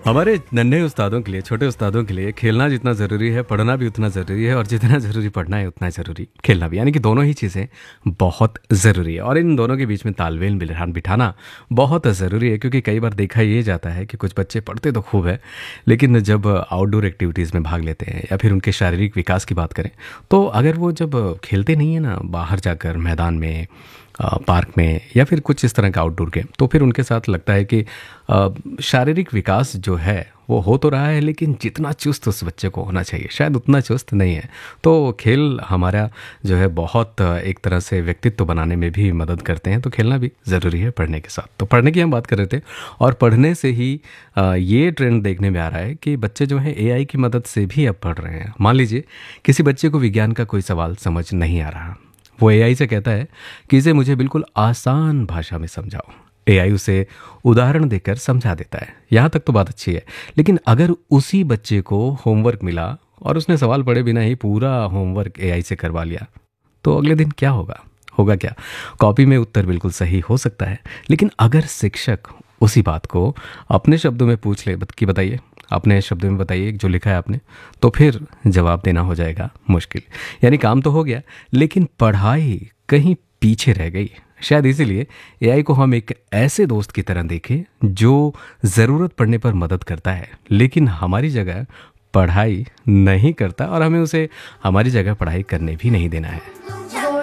हमारे नन्हे उस्तादों के लिए, छोटे उस्तादों के लिए खेलना जितना ज़रूरी है, पढ़ना भी उतना ज़रूरी है, और जितना ज़रूरी पढ़ना है उतना ज़रूरी खेलना भी। यानी कि दोनों ही चीज़ें बहुत ज़रूरी है, और इन दोनों के बीच में तालमेल बिठाना बहुत ज़रूरी है। क्योंकि कई बार देखा ये जाता है कि कुछ बच्चे पढ़ते तो खूब है, लेकिन जब आउटडोर एक्टिविटीज़ में भाग लेते हैं या फिर उनके शारीरिक विकास की बात करें, तो अगर वो जब खेलते नहीं है ना बाहर जाकर मैदान में, पार्क में, या फिर कुछ इस तरह का आउटडोर गेम, तो फिर उनके साथ लगता है कि शारीरिक विकास जो है वो हो तो रहा है, लेकिन जितना चुस्त उस बच्चे को होना चाहिए शायद उतना चुस्त नहीं है। तो खेल हमारा जो है बहुत एक तरह से व्यक्तित्व बनाने में भी मदद करते हैं, तो खेलना भी ज़रूरी है पढ़ने के साथ। तो पढ़ने की हम बात कर रहे थे, और पढ़ने से ही ये ट्रेंड देखने में आ रहा है कि बच्चे जो हैं एआई की मदद से भी अब पढ़ रहे हैं। मान लीजिए किसी बच्चे को विज्ञान का कोई सवाल समझ नहीं आ रहा, वो एआई से कहता है कि इसे मुझे बिल्कुल आसान भाषा में समझाओ। एआई उसे उदाहरण देकर समझा देता है। यहाँ तक तो बात अच्छी है, लेकिन अगर उसी बच्चे को होमवर्क मिला और उसने सवाल पढ़े बिना ही पूरा होमवर्क एआई से करवा लिया, तो अगले दिन क्या होगा? होगा क्या? कॉपी में उत्तर बिल्कुल सही हो सकता है, लेकिन अगर शिक्षक उसी बात को अपने शब्दों में पूछ ले कि बताइए, अपने शब्दों में बताइए जो लिखा है आपने, तो फिर जवाब देना हो जाएगा मुश्किल। यानी काम तो हो गया, लेकिन पढ़ाई कहीं पीछे रह गई। शायद इसीलिए एआई को हम एक ऐसे दोस्त की तरह देखें जो ज़रूरत पड़ने पर मदद करता है, लेकिन हमारी जगह पढ़ाई नहीं करता, और हमें उसे हमारी जगह पढ़ाई करने भी नहीं देना है।